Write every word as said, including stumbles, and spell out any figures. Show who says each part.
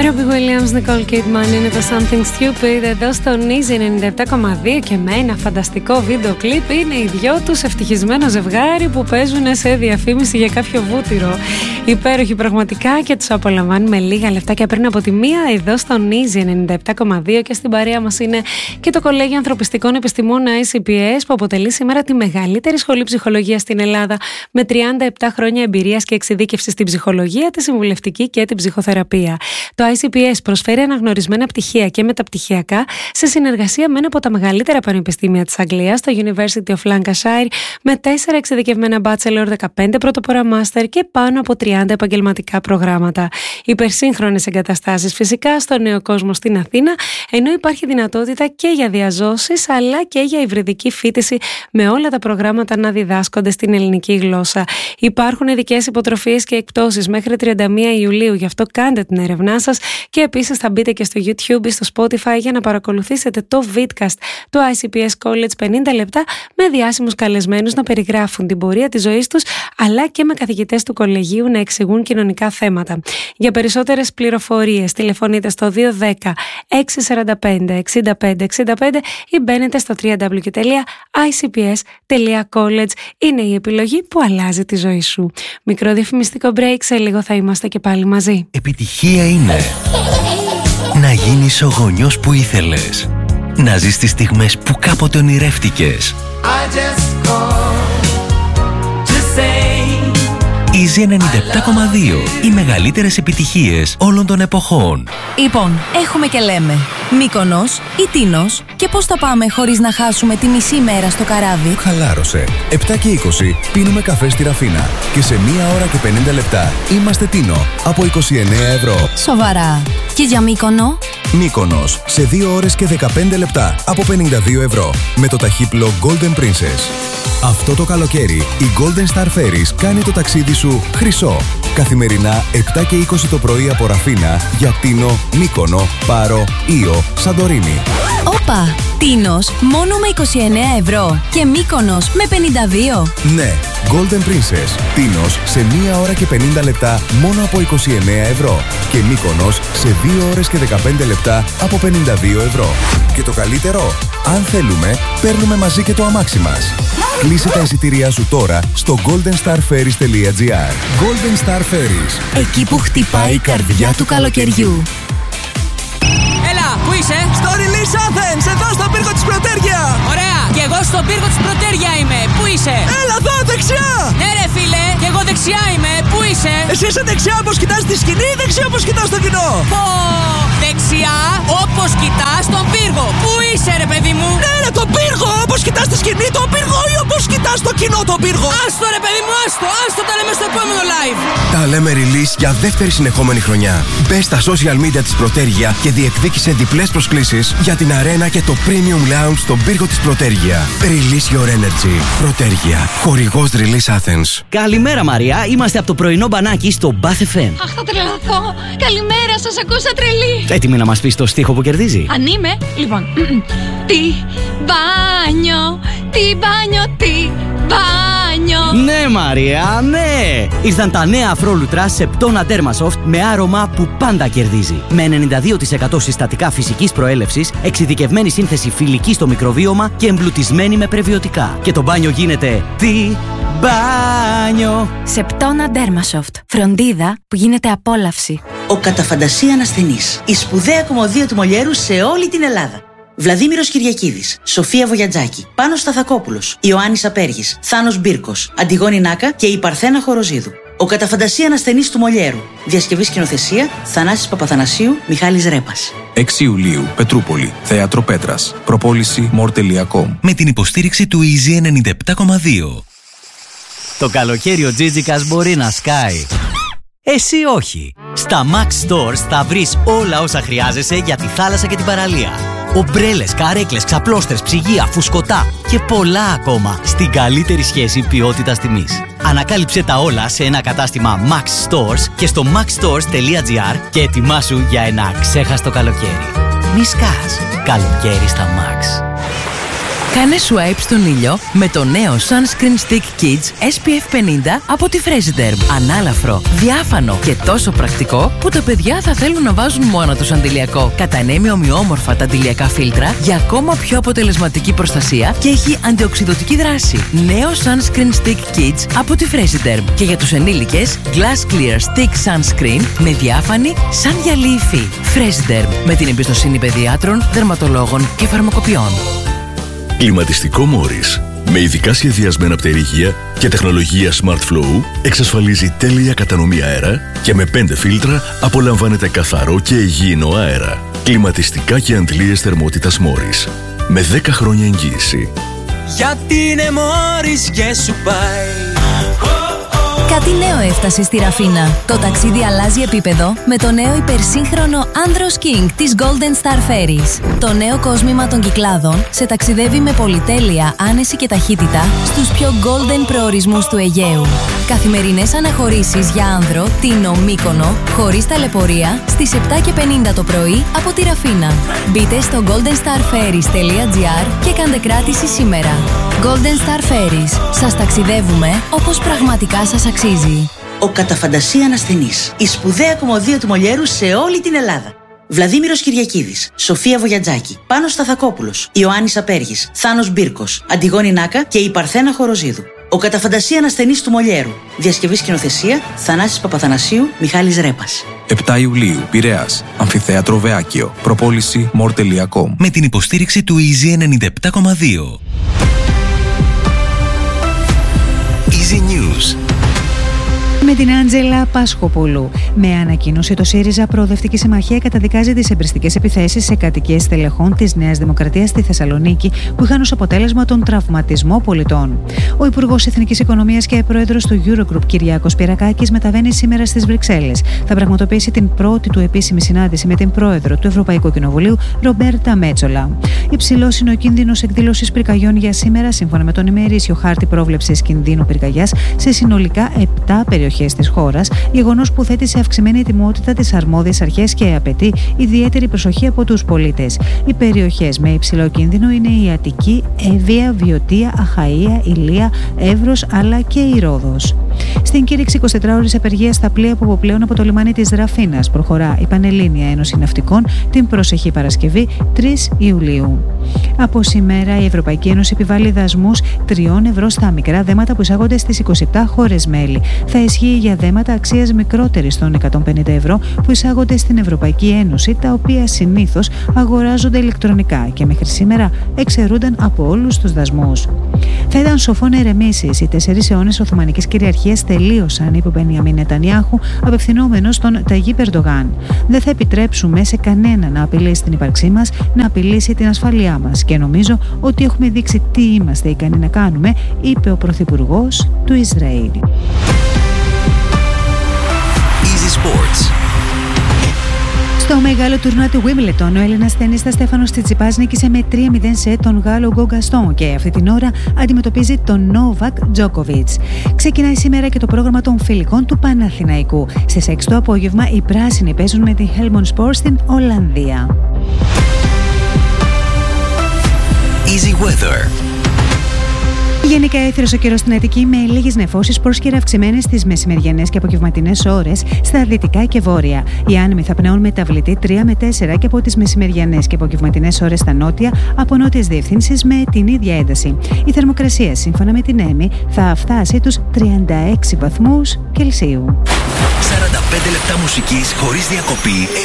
Speaker 1: Robbie Williams, Nicole Kidman, είναι το Something Stupid εδώ στο Easy ενενήντα επτά κόμμα δύο και με ένα φανταστικό βίντεο κλιπ. Είναι οι δυο τους ευτυχισμένο ζευγάρι που παίζουν σε διαφήμιση για κάποιο βούτυρο. Υπέροχοι πραγματικά και τους απολαμβάνουμε λίγα λεφτάκια πριν από τη μία εδώ στο Easy ενενήντα επτά κόμμα δύο και στην παρέα μας είναι και το Κολέγιο Ανθρωπιστικών Επιστημών άι σι πι ες που αποτελεί σήμερα τη μεγαλύτερη σχολή ψυχολογίας στην Ελλάδα με τριάντα επτά χρόνια εμπειρίας και εξειδίκευση στην ψυχολογία, τη συμβουλευτική και την ψυχοθεραπεία. Το άι σι πι ες προσφέρει αναγνωρισμένα πτυχία και μεταπτυχιακά σε συνεργασία με ένα από τα μεγαλύτερα πανεπιστήμια της Αγγλίας, το University of Lancashire, με τέσσερα εξειδικευμένα bachelor, δεκαπέντε πρωτοπόρα master και πάνω από τριάντα επαγγελματικά προγράμματα. Υπερσύγχρονες εγκαταστάσεις φυσικά στο νέο κόσμο στην Αθήνα, ενώ υπάρχει δυνατότητα και για διαζώσεις αλλά και για υβριδική φοιτηση με όλα τα προγράμματα να διδάσκονται στην ελληνική γλώσσα. Υπάρχουν ειδικές υποτροφίες και εκπτώσεις μέχρι τριάντα μία Ιουλίου, γι' αυτό κάντε την έρευνά σας και επίσης θα μπείτε και στο YouTube ή στο Spotify για να παρακολουθήσετε το vidcast του άι σι πι ες College πενήντα λεπτά με διάσημους καλεσμένους να περιγράφουν την πορεία της ζωής τους αλλά και με καθηγητές του κολεγίου να εξηγούν κοινωνικά θέματα. Για περισσότερες πληροφορίες τηλεφωνείτε στο δύο ένα μηδέν έξι τέσσερα πέντε έξι πέντε έξι πέντε ή μπαίνετε στο double-u double-u double-u τελεία άι σι πι ες τελεία college. Είναι η επιλογή που αλλάζει τη ζωή σου. Μικρό διαφημιστικό break, σε λίγο θα είμαστε και πάλι μαζί.
Speaker 2: Επιτυχία είναι να γίνεις ο γονιός που ήθελες, να ζεις τις στιγμές που κάποτε ονειρεύτηκες. Easy ενενήντα επτά κόμμα δύο. Οι μεγαλύτερες επιτυχίες όλων των εποχών.
Speaker 3: Λοιπόν, έχουμε και λέμε Μύκονος ή Τίνος, και πώς θα πάμε χωρίς να χάσουμε τη μισή μέρα στο καράβι?
Speaker 4: Χαλάρωσε. επτά και είκοσι πίνουμε καφέ στη Ραφίνα και σε μία ώρα και πενήντα λεπτά είμαστε Τίνο από είκοσι εννέα ευρώ.
Speaker 3: Σοβαρά. Και για Μύκονο?
Speaker 4: Μύκονος σε δύο ώρες και δεκαπέντε λεπτά από πενήντα δύο ευρώ με το ταχύπλο Golden Princess. Αυτό το καλοκαίρι η Golden Star Ferries κάνει το ταξίδι σου χρυσό. Καθημερινά επτά και είκοσι το πρωί από Ραφίνα για Τίνο, Μύκονο, Πάρο, Ήο, Σαντορίνη.
Speaker 3: Όπα! Τίνος μόνο με είκοσι εννέα ευρώ και Μύκονος με πενήντα δύο.
Speaker 4: Ναι, Golden Princess. Τίνος σε μία ώρα και πενήντα λεπτά μόνο από είκοσι εννέα ευρώ και Μύκονος σε δύο ώρες και δεκαπέντε λεπτά από πενήντα δύο ευρώ. Και το καλύτερο, αν θέλουμε, παίρνουμε μαζί και το αμάξι μας. Κλείσε τα εισιτήριά σου τώρα στο golden star ferries τελεία gr. Golden Star Ferries.
Speaker 3: Εκεί που χτυπάει η καρδιά του καλοκαιριού.
Speaker 5: Έλα, πού είσαι?
Speaker 6: Στο Release Athens, εδώ στο πύργο της Πρωτέρια.
Speaker 5: Ωραία, και εγώ στο πύργο της Πρωτέρια είμαι. Πού είσαι?
Speaker 6: Έλα εδώ, δεξιά.
Speaker 5: Ναι ρε φίλε, και εγώ δεξιά είμαι. Πού είσαι?
Speaker 6: Εσύ είσαι δεξιά όπως κοιτάς τη σκηνή ή δεξιά όπως κοιτάς το κοινό?
Speaker 5: Πω, δεξιά όπως κοιτάς τον πύργο. Πού είσαι ρε παιδί μου?
Speaker 6: Ναι ρε, τον πύργο, όπως κοιτάς τη σκηνή τον πύργο ή όπως κοιτάς το κοινό τον πύργο?
Speaker 5: Άστο ρε παιδί μου, άστο, άστο, τα λέμε στο επόμενο live.
Speaker 2: Τα λέμε release για δεύτερη συνεχόμενη χρονιά. Μπες στα social media της Πρωτέρια και διεκδίκησε διπλές προσκλήσεις για την αρένα και το Premium Lounge στον πύργο της Πρωτέρια. Release your energy. Πρωτέρια. Χορηγός Release Athens.
Speaker 7: Καλημέρα Μαρία, είμαστε από το πρωινό μπανάκι στο Bath εφ εμ.
Speaker 8: Αχ, θα τρελαθώ. Καλημέρα, σας ακούσα τρελή.
Speaker 7: Έτοιμη να μας πεις το στίχο που κερδίζει?
Speaker 8: Αν είμαι, λοιπόν. Τι μπάνιο, τι μπάνιο, τι μπάνιο.
Speaker 7: Ναι Μαρία, ναι! Ήρθαν τα νέα αφρόλουτρα Septona Dermasoft με άρωμα που πάντα κερδίζει. Με ενενήντα δύο τοις εκατό συστατικά φυσικής προέλευσης, εξειδικευμένη σύνθεση φιλική στο μικροβίωμα και εμπλουτισμένη με πρεβιωτικά. Και το μπάνιο γίνεται τι μπάνιο.
Speaker 3: Septona Dermasoft. Φροντίδα που γίνεται απόλαυση.
Speaker 9: Ο κατά φαντασία ασθενής. Η σπουδαία κομμωδία του Μολιέρου σε όλη την Ελλάδα. Βλαδίμηρος Κυριακίδης, Σοφία Βογιατζάκη, Πάνος Σταθακόπουλος, Ιωάννης Απέργης, Θάνος Μπίρκος, Αντιγόνη Νάκα και η Παρθένα Χοροζίδου. Ο κατά φαντασία ασθενής του Μολιέρου. Διασκευή σκηνοθεσία Θανάσης Παπαθανασίου, Μιχάλης Ρέπας.
Speaker 10: έξι Ιουλίου, Πετρούπολη, Θέατρο Πέτρας. Προπόληση more τελεία com.
Speaker 2: Με την υποστήριξη του Easy ενενήντα επτά κόμμα δύο.
Speaker 7: Το καλοκαίρι ο Τζίτζικας μπορεί να σκάει. Εσύ όχι. Στα Max Stores θα βρεις όλα όσα χρειάζεσαι για τη θάλασσα και την παραλία. Ομπρέλες, καρέκλες, ξαπλώστρες, ψυγεία, φουσκωτά και πολλά ακόμα στην καλύτερη σχέση ποιότητας τιμής. Ανακάλυψε τα όλα σε ένα κατάστημα Max Stores και στο max stores τελεία gr και ετοιμάσου για ένα ξέχαστο καλοκαίρι. Μη σκάς. Καλοκαίρι στα Max.
Speaker 3: Κάνε swipe στον ήλιο με το νέο Sunscreen Stick Kids ες πι εφ πενήντα από τη Fresiderm. Ανάλαφρο, διάφανο και τόσο πρακτικό που τα παιδιά θα θέλουν να βάζουν μόνο τους αντιλιακό. Κατανέμει ομοιόμορφα τα αντιλιακά φίλτρα για ακόμα πιο αποτελεσματική προστασία και έχει αντιοξειδωτική δράση. Νέο Sunscreen Stick Kids από τη Fresiderm. Και για τους ενήλικες, Glass Clear Stick Sunscreen με διάφανη σαν γυαλί υφή. Fresiderm, με την εμπιστοσύνη παιδιάτρων, δερματολόγων και φαρμακοποιών.
Speaker 11: Κλιματιστικό Μόρις, με ειδικά σχεδιασμένα πτερίγια και τεχνολογία Smart Flow, εξασφαλίζει τέλεια κατανομή αέρα και με πέντε φίλτρα απολαμβάνετε καθαρό και υγιεινό αέρα. Κλιματιστικά και αντλίες θερμότητας Μόρις, με δέκα χρόνια εγγύηση.
Speaker 6: Γιατί είναι Μόρις και σου πάει.
Speaker 3: Κάτι νέο έφτασε στη Ραφίνα. Το ταξίδι αλλάζει επίπεδο με το νέο υπερσύγχρονο Andros King της Golden Star Ferries. Το νέο κόσμημα των Κυκλάδων σε ταξιδεύει με πολυτέλεια, άνεση και ταχύτητα στους πιο golden προορισμούς του Αιγαίου. Καθημερινές αναχωρήσεις για άνδρο, Τίνο, Μύκονο, χωρίς ταλαιπωρία, στις επτά και πενήντα το πρωί από τη Ραφίνα. Μπείτε στο golden star ferries τελεία gr και κάντε κράτηση σήμερα. Golden Star Ferries. Σας ταξιδεύουμε όπως πραγματικά σας αξίζει.
Speaker 9: Ο κατά φαντασία ασθενής. Η σπουδαία κομμωδία του Μολιέρου σε όλη την Ελλάδα. Βλαδίμηρος Κυριακίδης, Σοφία Βογιατζάκη, Πάνος Σταθακόπουλος, Ιωάννης Απέργης, Θάνος Μπύρκος, Αντιγόνη Νάκα και η Παρθένα Χοροζίδου. Ο κατά φαντασία ασθενής του Μολιέρου. Διασκευή σκηνοθεσία Θανάσης Παπαθανασίου, Μιχάλης Ρέπας.
Speaker 10: επτά Ιουλίου, Πειραιάς, Αμφιθέατρο Βεάκιο. Προπόληση μορ τελεία κομ.
Speaker 2: Με την υποστήριξη του Easy ενενήντα επτά κόμμα δύο. Easy News.
Speaker 1: Με την Άντζελα Πάσχοπουλου. Με ανακοίνωση, το ΣΥΡΙΖΑ Προοδευτική Συμμαχία καταδικάζει τις εμπριστικές επιθέσεις σε κατοικίες στελεχών της Νέας Δημοκρατίας στη Θεσσαλονίκη, που είχαν ως αποτέλεσμα τον τραυματισμό πολιτών. Ο Υπουργός Εθνικής Οικονομίας και Πρόεδρος του Eurogroup, Κυριάκος Πυρακάκης, μεταβαίνει σήμερα στις Βρυξέλλες. Θα πραγματοποιήσει την πρώτη του επίσημη συνάντηση με την Πρόεδρο του Ευρωπαϊκού Κοινοβουλίου, Ρομπέρτα Μέτσολα. Υψηλός είναι ο κίνδυνος εκδήλωσης πυρκαγιών για σήμερα, σύμφωνα με τον ημερήσιο χάρτη πρόβλεψης κινδύνου πυρκαγιάς, σε συνολικά επτά περιοχές της χώρας, γεγονός που θέτει σε αυξημένη ετοιμότητα τις αρμόδιες αρχές και απαιτεί ιδιαίτερη προσοχή από τους πολίτες. Οι περιοχές με υψηλό κίνδυνο είναι η Αττική, Εύβοια, Βιωτία, Αχαΐα, Ηλία, Εύρος αλλά και η Ρόδος. Στην κήρυξη εικοσιτετράωρης απεργίας στα πλοία που αποπλέουν από το λιμάνι της Ραφίνας προχωρά η Πανελλήνια Ένωση Ναυτικών την προσεχή Παρασκευή, τρεις Ιουλίου. Από σήμερα η Ευρωπαϊκή Ένωση επιβάλλει δασμούς τριών ευρώ στα μικρά δέματα που εισάγονται στις είκοσι επτά χώρες μέλη. Θα ισχύει για δέματα αξίας μικρότερης των εκατόν πενήντα ευρώ που εισάγονται στην Ευρωπαϊκή Ένωση, τα οποία συνήθως αγοράζονται ηλεκτρονικά και μέχρι σήμερα εξαιρούνταν από όλους τους δασμούς. Θα ήταν σοφό να ερεμήσεις. Οι τέσσερις αιώνες Οθωμανικής κυριαρχίας τελείωσαν, είπε ο Μπενιαμίν Νετανιάχου, απευθυνόμενος στον Ταγίπ Ερντογάν. Δεν θα επιτρέψουμε σε κανένα να απειλήσει την ύπαρξή μας, να απειλήσει την ασφαλειά μας. Και νομίζω ότι έχουμε δείξει τι είμαστε ικανοί να κάνουμε, είπε ο Πρωθυπουργός του Ισραήλ.
Speaker 2: Easy Sports.
Speaker 1: Στο μεγάλο τουρνουά του Wimbledon, ο Έλληνας ταινίστα Στέφανος Τσιτσιπάς νίκησε με τρία μηδέν σε τον Γάλλο Γκογκαστόν και αυτή την ώρα αντιμετωπίζει τον Νόβακ Τζόκοβιτς. Ξεκινάει σήμερα και το πρόγραμμα των φιλικών του Παναθηναϊκού. Στις έξι το απόγευμα οι πράσινοι παίζουν με τη Helmond Sport στην Ολλανδία.
Speaker 2: Easy Weather.
Speaker 1: Γενικά έθριος ο καιρός στην Αττική με λίγες νεφώσεις, πρόσκαιρα αυξημένες στις μεσημεριανές και απογευματινές ώρες στα δυτικά και βόρεια. Οι άνεμοι θα πνέουν μεταβλητή τρία με τέσσερα και από τις μεσημεριανές και απογευματινές ώρες στα νότια, από νότιες διευθύνσεις με την ίδια ένταση. Η θερμοκρασία, σύμφωνα με την ΕΜΗ, θα φτάσει τους τριάντα έξι βαθμούς Κελσίου.
Speaker 2: σαράντα πέντε λεπτά μουσικής χωρίς διακοπή.